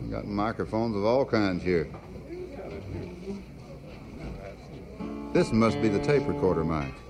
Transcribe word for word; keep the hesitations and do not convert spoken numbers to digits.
Got microphones of all kinds here. This must be the tape recorder mic.